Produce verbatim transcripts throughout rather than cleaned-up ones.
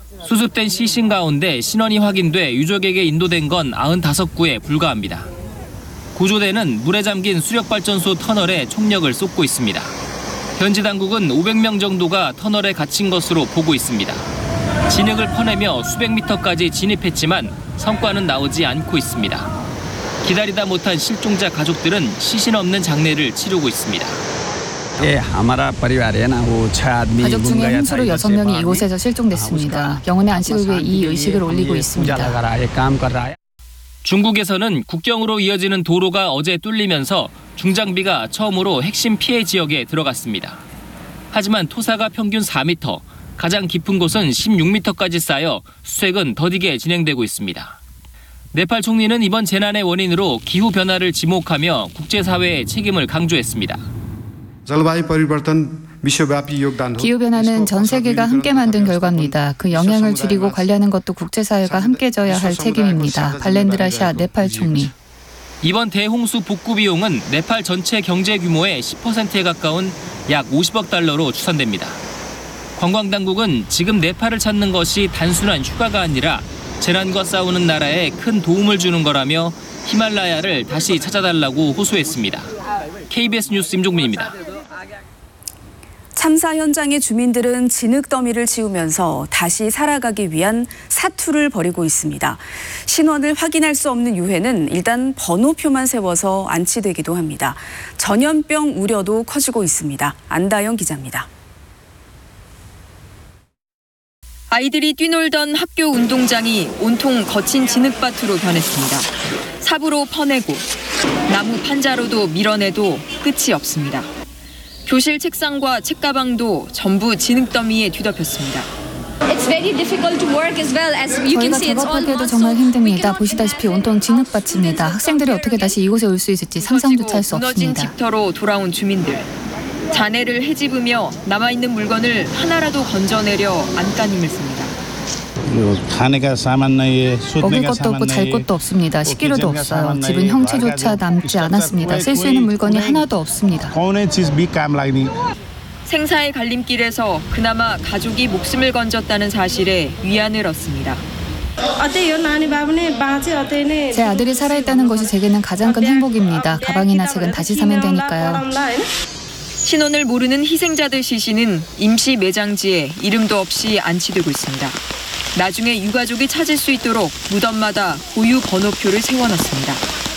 수습된 시신 가운데 신원이 확인돼 유족에게 인도된 건 구십오 구에 불과합니다. 구조대는 물에 잠긴 수력발전소 터널에 총력을 쏟고 있습니다. 현지 당국은 오백 명 정도가 터널에 갇힌 것으로 보고 있습니다. 진흙을 퍼내며 수백 미터까지 진입했지만 성과는 나오지 않고 있습니다. 기다리다 못한 실종자 가족들은 시신 없는 장례를 치르고 있습니다. 가족 중에 흉수로 여섯 명이 이곳에서 실종됐습니다. 영혼의 안식을 위해 이 의식을 올리고 있습니다. 중국에서는 국경으로 이어지는 도로가 어제 뚫리면서 중장비가 처음으로 핵심 피해 지역에 들어갔습니다. 하지만 토사가 평균 사 미터, 가장 깊은 곳은 십육 미터까지 쌓여 수색은 더디게 진행되고 있습니다. 네팔 총리는 이번 재난의 원인으로 기후변화를 지목하며 국제사회의 책임을 강조했습니다. 기후변화는 전 세계가 함께 만든 결과입니다. 그 영향을 줄이고 관리하는 것도 국제사회가 함께 져야 할 책임입니다. 발렌드라 샤 네팔 총리. 이번 대홍수 복구 비용은 네팔 전체 경제 규모의 십 퍼센트에 가까운 약 오십억 달러로 추산됩니다. 관광당국은 지금 네팔을 찾는 것이 단순한 휴가가 아니라 재난과 싸우는 나라에 큰 도움을 주는 거라며 히말라야를 다시 찾아달라고 호소했습니다. 케이비에스 뉴스 임종민입니다. 참사 현장의 주민들은 진흙 더미를 치우면서 다시 살아가기 위한 사투를 벌이고 있습니다. 신원을 확인할 수 없는 유해는 일단 번호표만 세워서 안치되기도 합니다. 전염병 우려도 커지고 있습니다. 안다영 기자입니다. 아이들이 뛰놀던 학교 운동장이 온통 거친 진흙밭으로 변했습니다. 삽으로 퍼내고 나무 판자로도 밀어내도 끝이 없습니다. 교실 책상과 책가방도 전부 진흙더미에 뒤덮였습니다. 저희가 작업하기에도 정말 힘듭니다. 보시다시피 온통 진흙밭입니다. 학생들이 어떻게 다시 이곳에 올 수 있을지 상상조차 할 수 없습니다. 무너진 집터로 돌아온 주민들. 잔해를 헤집으며 남아있는 물건을 하나라도 건져내려 안간힘을 씁니다. 먹을 것도 없고 잘 곳도 없습니다. 식기류도 없어요. 집은 형체조차 남지 않았습니다. 쓸 수 있는 물건이 하나도 없습니다. 생사의 갈림길에서 그나마 가족이 목숨을 건졌다는 사실에 위안을 얻습니다. 제 아들이 살아있다는 것이 제게는 가장 큰 행복입니다. 가방이나 책은 다시 사면 되니까요. 신원을 모르는 희생자들 시신은 임시 매장지에 이름도 없이 안치되고 있습니다. 나중에 유가족이 찾을 수 있도록 무덤마다 고유 번호표를 세워놨습니다.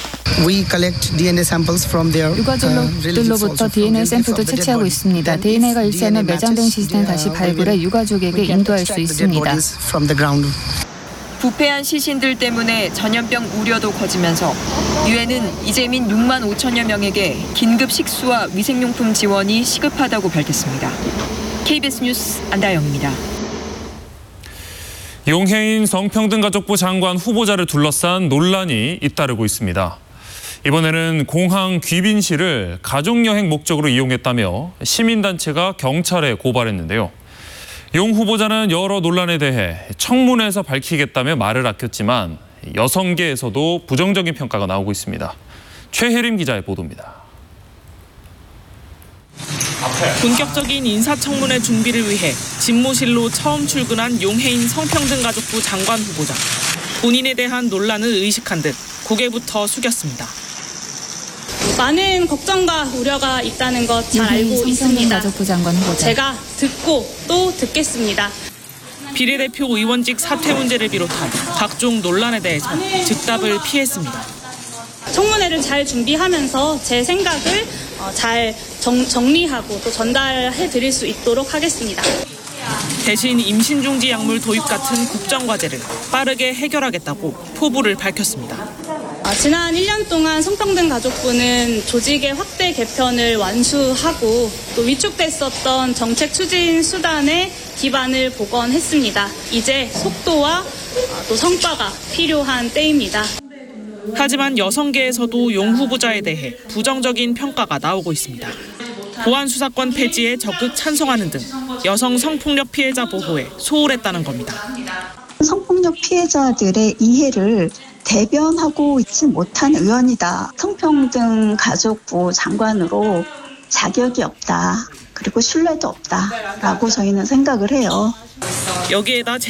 유가족들로부터 디엔에이 샘플도 채취하고 있습니다. 디엔에이가 일치하면 매장된 시신을 다시 발굴해 유가족에게 인도할 수 있습니다. 부패한 시신들 때문에 전염병 우려도 커지면서 유엔은 이재민 육만 오천여 명에게 긴급 식수와 위생용품 지원이 시급하다고 밝혔습니다. 케이비에스 뉴스 안다영입니다. 용해인 성평등가족부 장관 후보자를 둘러싼 논란이 잇따르고 있습니다. 이번에는 공항 귀빈실을 가족여행 목적으로 이용했다며 시민단체가 경찰에 고발했는데요. 용 후보자는 여러 논란에 대해 청문회에서 밝히겠다며 말을 아꼈지만 여성계에서도 부정적인 평가가 나오고 있습니다. 최혜림 기자의 보도입니다. 본격적인 인사청문회 준비를 위해 집무실로 처음 출근한 용해인 성평등가족부 장관 후보자. 본인에 대한 논란을 의식한 듯 고개부터 숙였습니다. 많은 걱정과 우려가 있다는 것 잘 알고 있습니다. 가족부 장관 후보자. 제가 듣고 또 듣겠습니다. 비례대표 의원직 사퇴 문제를 비롯한 각종 논란에 대해서 즉답을 피했습니다. 청문회를 잘 준비하면서 제 생각을 잘 정, 정리하고 또 전달해 드릴 수 있도록 하겠습니다. 대신 임신중지 약물 도입 같은 국정과제를 빠르게 해결하겠다고 포부를 밝혔습니다. 지난 일 년 동안 성평등가족부는 조직의 확대 개편을 완수하고 또 위축됐었던 정책 추진 수단의 기반을 복원했습니다. 이제 속도와 또 성과가 필요한 때입니다. 하지만 여성계에서도 용 후보자에 대해 부정적인 평가가 나오고 있습니다. 보안수사권 폐지에 적극 찬성하는 등 여성 성폭력 피해자 보호에 소홀했다는 겁니다. 성폭력 피해자들의 이해를 대변하고 있지 못한 의원이다. 성평등 가족부 장관으로 자격이 없다. 그리고 신뢰도 없다라고 저희는 생각을 해요. 여기에다